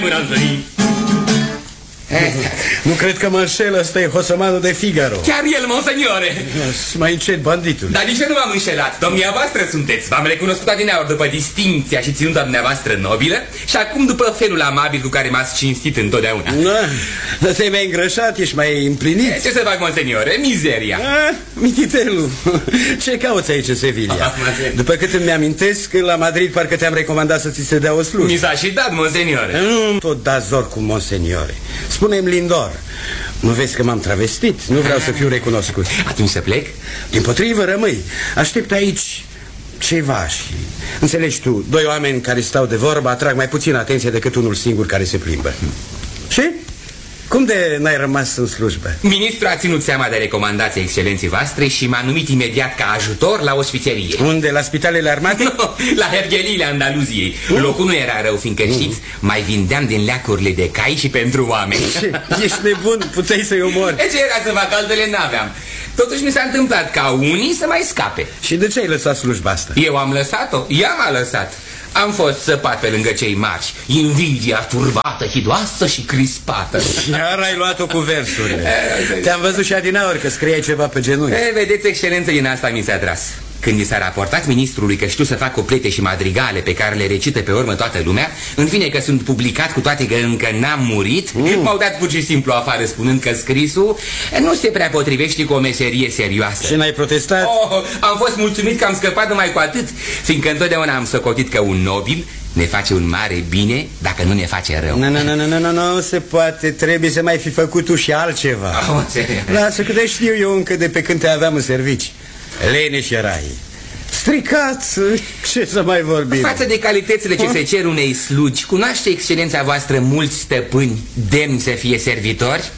Nu cred că mă înșel, ăsta e Hosomanul de Figaro. Chiar el, monseniore. Mai încet, banditul. Dar nici eu nu m-am înșelat. Domnia voastră sunteți. V-am recunoscut adineauri după distinția și ținuta dumneavoastră nobilă și acum după felul amabil cu care m-ați cinstit întotdeauna. Dar te-ai mai îngrășat, ești mai împlinit. Ce să fac, monseniore? Mizeria. Mititelu, ce cauți aici în Sevilla? După cât îmi amintesc, la Madrid parcă te-am recomandat să ți se dea o slujbă. Mi s-a și dat, monseniore. Nu tot da zor cu monseniore. Spune-mi Lindor. Nu vezi că m-am travestit? Nu vreau să fiu recunoscut. Atunci să plec? Dimpotrivă, rămâi. Aștept aici ceva și... Înțelegi tu, doi oameni care stau de vorbă atrag mai puțin atenție decât unul singur care se plimbă. Și? Cum de n-ai rămas în slujbă? Ministrul a ținut seama de recomandația excelenței voastre și m-a numit imediat ca ajutor la ospițerie. Unde? La spitalele armate? No, la hergheliile Andaluziei. Locul nu era rău, fiindcă știți, mai vindeam din leacurile de cai și pentru oameni. Ce? Ești nebun? Puteai să-i omori. Ce era să fac, altele n-aveam. Totuși mi s-a întâmplat ca unii să mai scape. Și de ce ai lăsat slujba asta? Eu am lăsat-o, ea m-a lăsat. Am fost săpat pe lângă cei mari. Invidia turbată, hidoasă și crispată. Iar ai luat-o cu versurile. Te-am văzut și adinaori că scriai ceva pe genunchi. Vedeți, excelență, din asta mi s-a tras. Când i s-a raportat ministrului că știu să fac cuplete și madrigale pe care le recită pe urmă toată lumea, în fine că sunt publicat cu toate că încă n-am murit, m-au dat pur și simplu afară spunând că scrisul nu se prea potrivește cu o meserie serioasă. Și n-ai protestat? Am fost mulțumit că am scăpat numai cu atât, fiindcă întotdeauna am socotit că un nobil ne face un mare bine dacă nu ne face rău. Nu se poate, trebuie să mai fi făcut tu și altceva. Lasă că de știu eu încă de pe când te aveam în servici. Leneș erai. Stricat, ce să mai vorbim. Față de calitățile ce se cer unei slugi, cunoaște excelența voastră mulți stăpâni demni să fie servitori?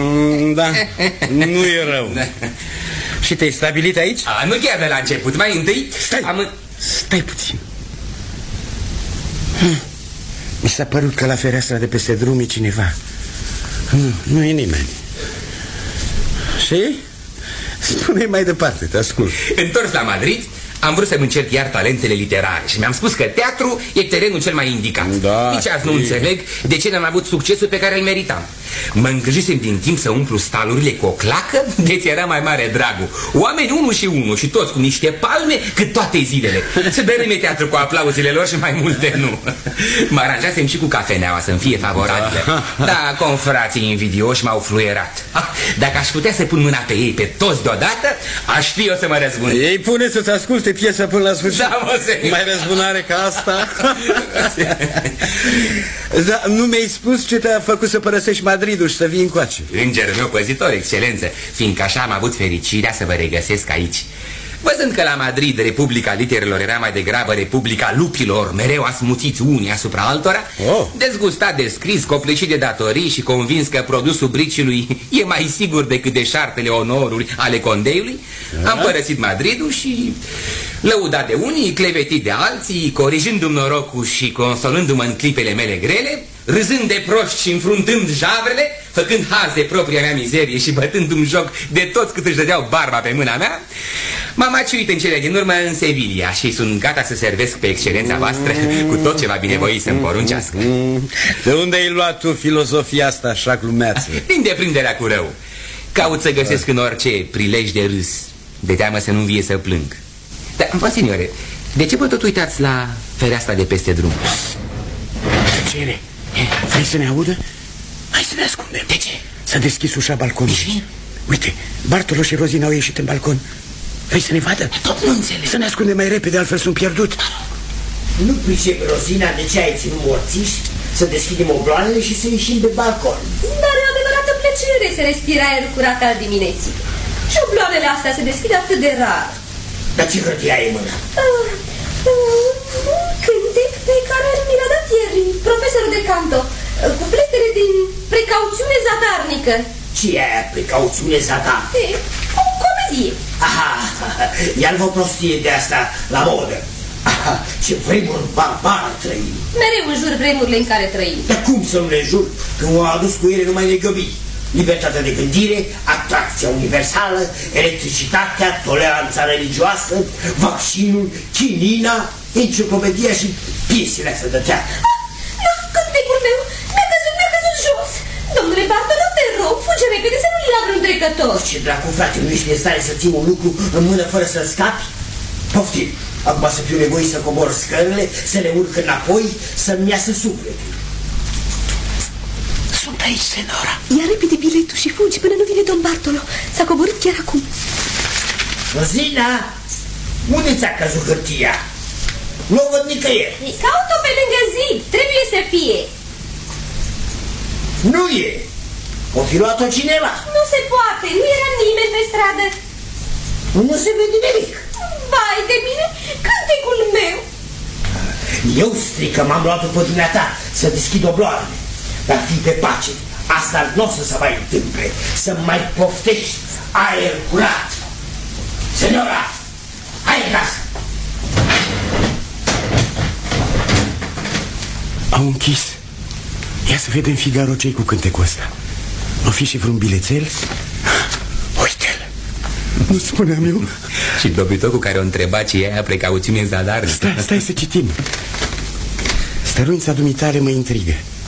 Da, nu e rău. Și te-ai stabilit aici? Nu chiar de la început, mai întâi Stai puțin. Mi s-a părut că la fereastra de peste drum e cineva. Nu e nimeni. Și? Spune-i mai departe, te ascult. Întors la Madrid, am vrut să-mi încerc iar talentele literare și mi-am spus că teatru e terenul cel mai indicat. Nici azi nu înțeleg de ce n-am avut succesul pe care îl meritam. Mă îngrijisem din timp să umplu stalurile cu o clacă, deci era mai mare dragul. Oameni unul și unul și toți cu niște palme cât toate zilele. Să berime teatru cu aplauzile lor și mai multe nu. Mă aranjasem și cu cafeneaua să-mi fie favorabilă. Da, confrații invidioși m-au fluierat. Dacă aș putea să pun mâna pe ei pe toți deodată, aș ști eu să mă răzbun. Ei pune să-ți asculte piesa până la sfârșit. Da, mai răzbunare ca asta. Da, nu mi-ai spus ce te-a făcut să părăsești Madridul și să vii încoace. Îngerul meu păzitor, excelență, fiindcă așa am avut fericirea să vă regăsesc aici. Văzând că la Madrid Republica Literelor era mai degrabă Republica Lupilor, mereu asmuțiți unii asupra altora, dezgustat de scris, copleșit de datorii și convins că produsul briciului e mai sigur decât deșartele onoruri ale condeiului, am părăsit Madridul și, lăudat de unii, clevetit de alții, corijându-mi norocul și consolându-mă în clipele mele grele, râzând de proști și înfruntând javrele, făcând haz de propria mea mizerie și bătându-mi joc de toți cât își dădeau barba pe mâna mea, m-am aciuit în cele din urmă în Sevilla și sunt gata să servesc pe excelența voastră cu tot ce va binevoi să-mi poruncească. De unde ai luat tu filozofia asta așa glumeață? Din deprinderea cu rău. Caut să găsesc în orice prilej de râs, de teamă să nu-mi vie să plâng. Dar, monseniore, de ce vă tot uitați la fereastra de peste drum? Tăcere! Vrei să ne audă? Hai să ne ascundem. De ce? S-a deschis ușa balconului. Uite, Bartolo și Rozina au ieșit în balcon. Vrei să ne vadă? Tot nu înțeleg. Să ne ascundem mai repede, altfel sunt pierdut. Nu pricep, Rozina, de ce ai ținut morțiși să deschidem obloanele și să ieșim pe balcon? Dar e o adevărată plăcere să respiri aer curat al dimineții. Și obloanele astea se deschid atât de rar. Dar ce hârtie ai în mână? Un cântec pe care mi l-a dat ieri profesorul de canto. Cupletele din Precauțiune zadarnică. Ce e aia, Precauțiune zadarnică? O comedie. Aha, ia-l o prostie de asta la modă. Aha, ce vremuri barbare trăim. Mereu înjur vremurile în care trăim. Dar cum să nu le jur când au adus cu ele numai negăbii? Libertatea de gândire, atracția universală, electricitatea, toleranța religioasă, vaccinul, chinina, enciclopedia și piesele astea de teatru. Da, cântecul meu încântărător. Ce dracu, frate, nu ești în stare să ții un lucru în mână fără să scapi? Poftim, acum să fiu nevoie să cobor scările, să le urc înapoi, să-mi iasă sufletul. Sunt aici, senora. Ia repede biletul și fugi până nu vine domn Bartolo. S-a coborât chiar acum. Rosina, unde ți-a căzut hârtia? Nu o văd nicăieri. Caut-o pe lângă zid, trebuie să fie. Nu e. O fi luat-o cineva. Nu se poate, nu era nimeni pe stradă. Nu se vede nimic. Vai de mine, cântecul meu. Eu stric că m-am luat după dumneata să deschid obloarele. Dar fii pe pace. Asta nu o să se mai întâmple. Să-mi mai poftești aer curat. Senora, hai în casă. Au închis. Ia să vedem Figaro ce-i cu cântecul ăsta. Nu fi și vreun bilețel? Uite-l. Nu spuneam eu. Și dobitocul care o întreba ce e aia precauțiune zadarnică. Stai să citim. Stăruința dumitare mă intrigă.